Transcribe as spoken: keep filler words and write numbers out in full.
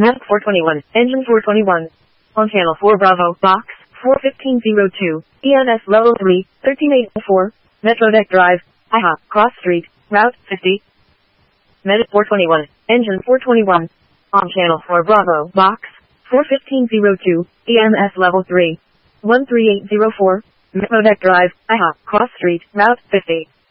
Map four twenty-one, Engine four twenty-one. On Channel four Bravo, Box four fifteen oh two, E M S Level three, thirteen eight oh four, Metro Deck Drive, I H O P, Cross Street, Route fifty. Med four twenty-one, Engine four twenty-one. On Channel four Bravo, Box four fifteen oh two, E M S Level three, one three eight oh four, Metro Deck Drive, I H O P, Cross Street, Route fifty.